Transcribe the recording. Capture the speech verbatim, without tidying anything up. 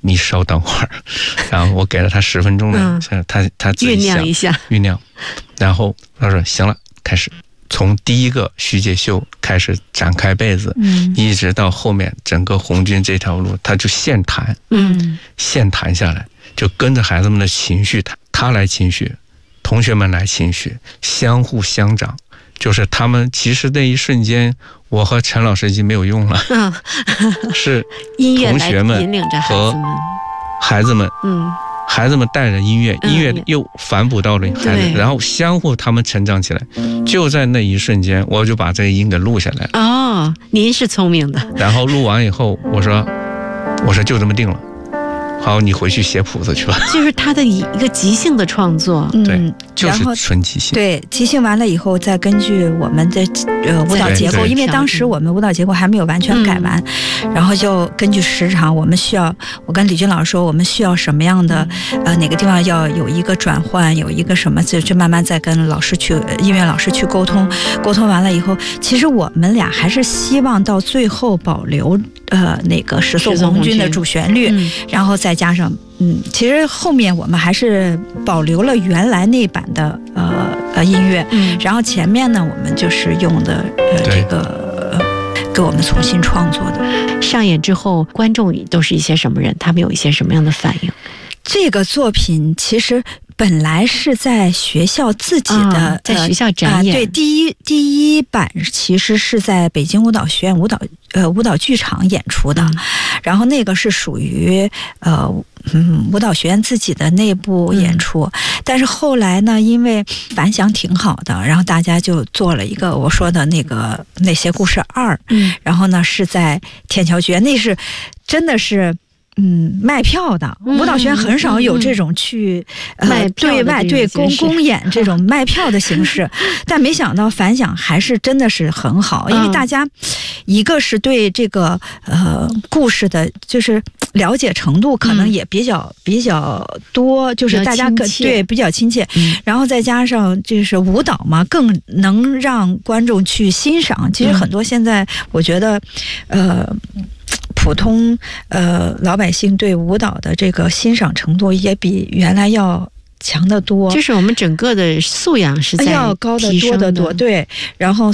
你稍等会儿，然后我给了他十分钟的，嗯、他他自己酝酿一下， 酝酿，然后他说行了，开始。从第一个徐介秀开始展开被子，嗯，一直到后面整个红军这条路，他就现弹，嗯，现弹下来，就跟着孩子们的情绪弹，他来情绪，同学们来情绪，相互相长。就是他们其实那一瞬间，我和陈老师已经没有用了，嗯、是同学们和孩子们，嗯。孩子们带着音乐，音乐又反哺到了孩子，嗯、然后相互他们成长起来。就在那一瞬间，我就把这个音给录下来了。 哦，您是聪明的。 然后录完以后，我说，我说就这么定了。好，你回去写谱子去吧。 就是他的一个即兴的创作， 对，就是纯即兴。 对，即兴完了以后，再根据我们的呃舞蹈结构，因为当时我们舞蹈结构还没有完全改完，嗯、然后就根据时长，我们需要，我跟李军老师说，我们需要什么样的呃哪个地方要有一个转换，有一个什么，就就慢慢再跟老师去音乐老师去沟通，沟通完了以后，其实我们俩还是希望到最后保留呃那个十送红军的主旋律，嗯、然后再加上。嗯，其实后面我们还是保留了原来那版的呃呃音乐，嗯，然后前面呢，我们就是用的呃这个呃给我们重新创作的。 上演之后，观众都是一些什么人？他们有一些什么样的反应？ 这个作品其实本来是在学校自己的， 啊、在学校展演， 呃呃、对，第一第一版其实是在北京舞蹈学院舞蹈呃舞蹈剧场演出的，嗯、然后那个是属于呃。嗯，舞蹈学院自己的内部演出，嗯、但是后来呢，因为反响挺好的，然后大家就做了一个我说的那个那些故事二，嗯，然后呢是在天桥剧院，那是真的是。嗯，卖票的舞蹈学院很少有这种去、 嗯、呃对外对公公演这种卖票的形式，但没想到反响还是真的是很好，因为大家一个是对这个呃故事的，就是了解程度可能也比较、嗯、比较多，就是大家更对比较亲切、嗯，然后再加上就是舞蹈嘛，更能让观众去欣赏。其实很多现在我觉得，呃。普通呃老百姓对舞蹈的这个欣赏程度也比原来要强得多， 就是我们整个的素养是在要高得多得多，对，然后